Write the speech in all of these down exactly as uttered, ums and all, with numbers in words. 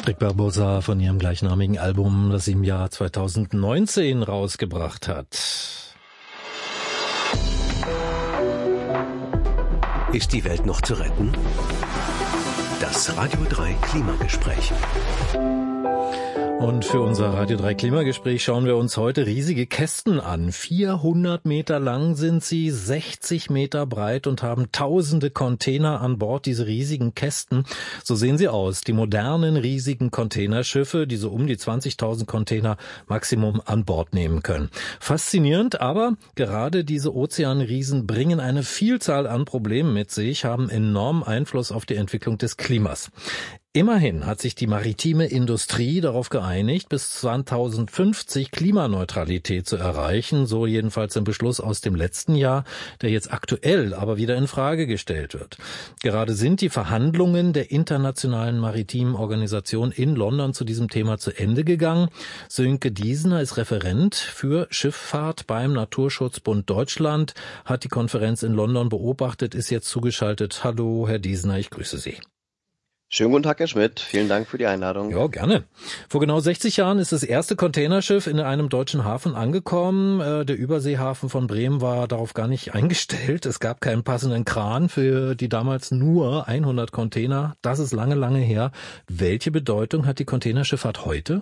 Rick Barbosa von ihrem gleichnamigen Album, das sie im Jahr zweitausendneunzehn rausgebracht hat. Ist die Welt noch zu retten? Das Radio drei Klimagespräch. Und für unser Radio drei Klimagespräch schauen wir uns heute riesige Kästen an. vierhundert Meter lang sind sie, sechzig Meter breit und haben tausende Container an Bord, diese riesigen Kästen. So sehen sie aus, die modernen riesigen Containerschiffe, die so um die zwanzigtausend Container Maximum an Bord nehmen können. Faszinierend, aber gerade diese Ozeanriesen bringen eine Vielzahl an Problemen mit sich, haben enormen Einfluss auf die Entwicklung des Klimas. Immerhin hat sich die maritime Industrie darauf geeinigt, bis zweitausendfünfzig Klimaneutralität zu erreichen, so jedenfalls im Beschluss aus dem letzten Jahr, der jetzt aktuell aber wieder in Frage gestellt wird. Gerade sind die Verhandlungen der Internationalen Maritimen Organisation in London zu diesem Thema zu Ende gegangen. Sönke Diesener ist Referent für Schifffahrt beim Naturschutzbund Deutschland, hat die Konferenz in London beobachtet, ist jetzt zugeschaltet. Hallo, Herr Diesener, ich grüße Sie. Schönen guten Tag, Herr Schmidt. Vielen Dank für die Einladung. Ja, gerne. Vor genau sechzig Jahren ist das erste Containerschiff in einem deutschen Hafen angekommen. Der Überseehafen von Bremen war darauf gar nicht eingestellt. Es gab keinen passenden Kran für die damals nur hundert Container. Das ist lange, lange her. Welche Bedeutung hat die Containerschifffahrt heute?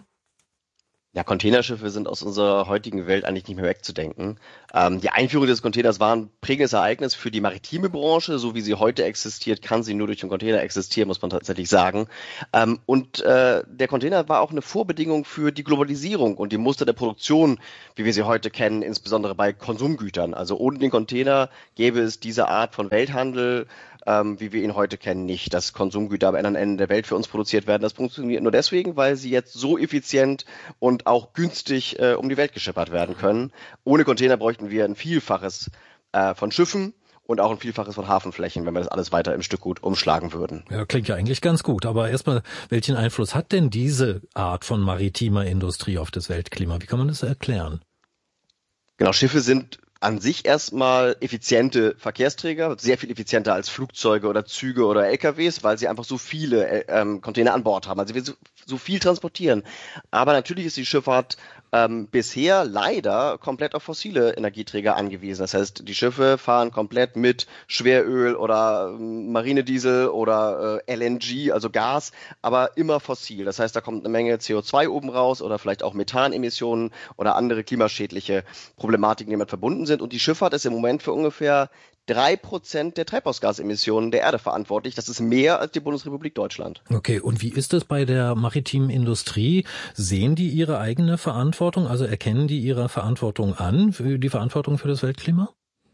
Ja, Containerschiffe sind aus unserer heutigen Welt eigentlich nicht mehr wegzudenken. Ähm, die Einführung des Containers war ein prägendes Ereignis für die maritime Branche. So wie sie heute existiert, kann sie nur durch den Container existieren, muss man tatsächlich sagen. Ähm, und äh, der Container war auch eine Vorbedingung für die Globalisierung und die Muster der Produktion, wie wir sie heute kennen, insbesondere bei Konsumgütern. Also ohne den Container gäbe es diese Art von Welthandel, Ähm, wie wir ihn heute kennen, nicht. Dass Konsumgüter am anderen Ende der Welt für uns produziert werden, das funktioniert nur deswegen, weil sie jetzt so effizient und auch günstig äh, um die Welt geschippert werden können. Ohne Container bräuchten wir ein Vielfaches äh, von Schiffen und auch ein Vielfaches von Hafenflächen, wenn wir das alles weiter im Stückgut umschlagen würden. Ja, klingt ja eigentlich ganz gut. Aber erstmal, welchen Einfluss hat denn diese Art von maritimer Industrie auf das Weltklima? Wie kann man das erklären? Genau, Schiffe sind an sich erstmal effiziente Verkehrsträger, sehr viel effizienter als Flugzeuge oder Züge oder L K Ws, weil sie einfach so viele äh, ähm, Container an Bord haben. Also wir so, so viel transportieren. Aber natürlich ist die Schifffahrt ähm, bisher leider komplett auf fossile Energieträger angewiesen. Das heißt, die Schiffe fahren komplett mit Schweröl oder ähm, Marinediesel oder äh, L N G, also Gas, aber immer fossil. Das heißt, da kommt eine Menge C O zwei oben raus oder vielleicht auch Methanemissionen oder andere klimaschädliche Problematiken, die damit verbunden sind. Und die Schifffahrt ist im Moment für ungefähr drei Prozent der Treibhausgasemissionen der Erde verantwortlich. Das ist mehr als die Bundesrepublik Deutschland. Okay, und wie ist es bei der maritimen Industrie? Sehen die ihre eigene Verantwortung, also erkennen die ihre Verantwortung an, für die Verantwortung für das Weltklima?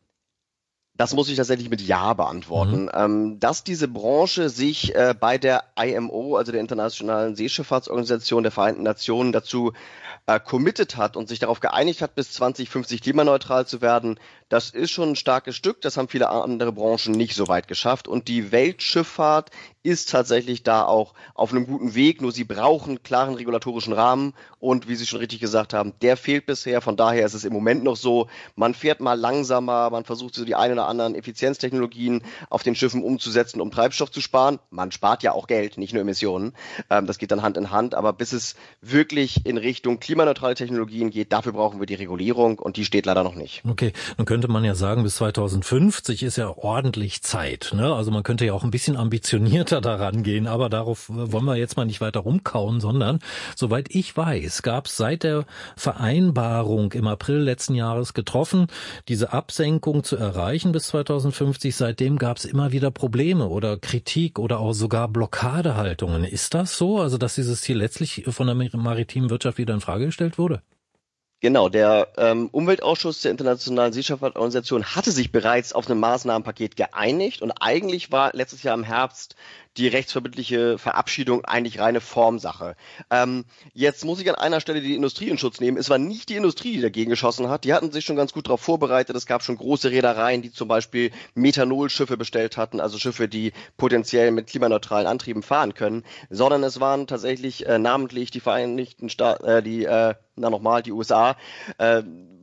Das muss ich tatsächlich mit Ja beantworten. Mhm. Ähm, dass diese Branche sich äh, bei der I M O, also der Internationalen Seeschifffahrtsorganisation der Vereinten Nationen, dazu äh, committed hat und sich darauf geeinigt hat, bis zwanzig fünfzig klimaneutral zu werden, das ist schon ein starkes Stück. Das haben viele andere Branchen nicht so weit geschafft. Und die Weltschifffahrt ist tatsächlich da auch auf einem guten Weg. Nur sie brauchen einen klaren regulatorischen Rahmen. Und wie Sie schon richtig gesagt haben, der fehlt bisher. Von daher ist es im Moment noch so, man fährt mal langsamer, man versucht so die ein oder anderen Effizienztechnologien auf den Schiffen umzusetzen, um Treibstoff zu sparen. Man spart ja auch Geld, nicht nur Emissionen. Ähm, das geht dann Hand in Hand. Aber bis es wirklich in Richtung klimaneutrale Technologien geht, dafür brauchen wir die Regulierung. Und die steht leider noch nicht. Okay, dann könnte man ja sagen, bis zweitausendfünfzig ist ja ordentlich Zeit, ne? Also man könnte ja auch ein bisschen ambitionierter daran gehen, aber darauf wollen wir jetzt mal nicht weiter rumkauen, sondern soweit ich weiß, gab es seit der Vereinbarung im April letzten Jahres getroffen, diese Absenkung zu erreichen bis zweitausendfünfzig. Seitdem gab es immer wieder Probleme oder Kritik oder auch sogar Blockadehaltungen. Ist das so, also dass dieses Ziel letztlich von der maritimen Wirtschaft wieder in Frage gestellt wurde? Genau, der ähm, Umweltausschuss der Internationalen Seeschifffahrtsorganisation hatte sich bereits auf ein Maßnahmenpaket geeinigt und eigentlich war letztes Jahr im Herbst die rechtsverbindliche Verabschiedung eigentlich reine Formsache. Ähm, jetzt muss ich an einer Stelle die Industrie in Schutz nehmen. Es war nicht die Industrie, die dagegen geschossen hat. Die hatten sich schon ganz gut darauf vorbereitet. Es gab schon große Reedereien, die zum Beispiel Methanolschiffe bestellt hatten, also Schiffe, die potenziell mit klimaneutralen Antrieben fahren können, sondern es waren tatsächlich äh, namentlich die Vereinigten Staaten, äh, die äh, na nochmal, die U S A, äh,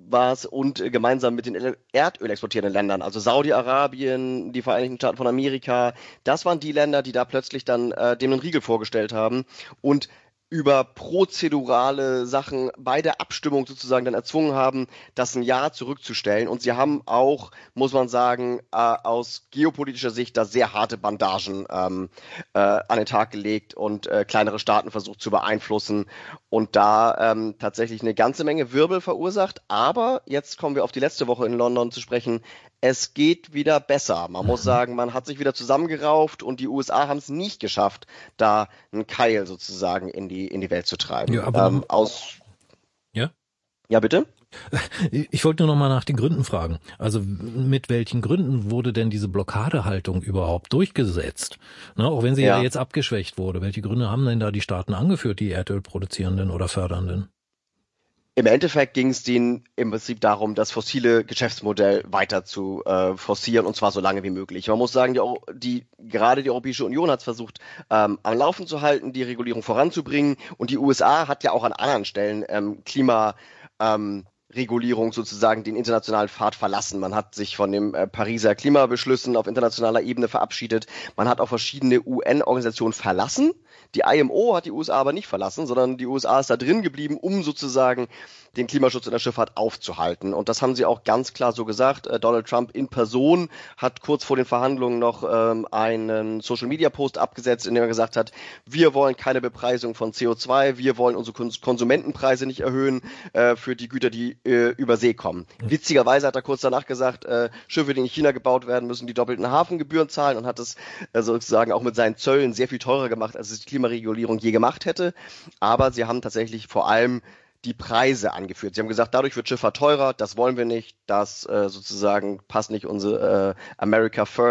war es und äh, gemeinsam mit den Erdöl exportierenden Ländern, also Saudi-Arabien, die Vereinigten Staaten von Amerika, das waren die Länder, die da plötzlich dann äh, dem einen Riegel vorgestellt haben und über prozedurale Sachen bei der Abstimmung sozusagen dann erzwungen haben, das ein Jahr zurückzustellen. Und sie haben auch, muss man sagen, äh, aus geopolitischer Sicht da sehr harte Bandagen ähm, äh, an den Tag gelegt und äh, kleinere Staaten versucht zu beeinflussen und da ähm, tatsächlich eine ganze Menge Wirbel verursacht. Aber jetzt kommen wir auf die letzte Woche in London zu sprechen. Es geht wieder besser. Man muss sagen, man hat sich wieder zusammengerauft und die U S A haben es nicht geschafft, da einen Keil sozusagen in die in die Welt zu treiben. Ja, aber ähm, aus ja? Ja, bitte? Ich wollte nur noch mal nach den Gründen fragen. Also mit welchen Gründen wurde denn diese Blockadehaltung überhaupt durchgesetzt? Na, auch wenn sie ja. ja jetzt abgeschwächt wurde. Welche Gründe haben denn da die Staaten angeführt, die Erdölproduzierenden oder Fördernden? Im Endeffekt ging es denen im Prinzip darum, das fossile Geschäftsmodell weiter zu äh, forcieren und zwar so lange wie möglich. Man muss sagen, die, die gerade die Europäische Union hat es versucht, ähm, am Laufen zu halten, die Regulierung voranzubringen und die U S A hat ja auch an anderen Stellen ähm, Klima ähm, Regulierung sozusagen den internationalen Pfad verlassen. Man hat sich von dem äh, Pariser Klimabeschlüssen auf internationaler Ebene verabschiedet. Man hat auch verschiedene U N-Organisationen verlassen. Die I M O hat die U S A aber nicht verlassen, sondern die U S A ist da drin geblieben, um sozusagen den Klimaschutz in der Schifffahrt aufzuhalten. Und das haben sie auch ganz klar so gesagt. Äh, Donald Trump in Person hat kurz vor den Verhandlungen noch ähm, einen Social-Media-Post abgesetzt, in dem er gesagt hat, wir wollen keine Bepreisung von C O zwei, wir wollen unsere Kons- Konsumentenpreise nicht erhöhen äh, für die Güter, die äh, über See kommen. Mhm. Witzigerweise hat er kurz danach gesagt, äh, Schiffe, die in China gebaut werden, müssen die doppelten Hafengebühren zahlen und hat es äh, sozusagen auch mit seinen Zöllen sehr viel teurer gemacht, als es die Klimaregulierung je gemacht hätte. Aber sie haben tatsächlich vor allem die Preise angeführt. Sie haben gesagt, dadurch wird Schifffahrt teurer, das wollen wir nicht, das äh, sozusagen passt nicht unsere äh, America First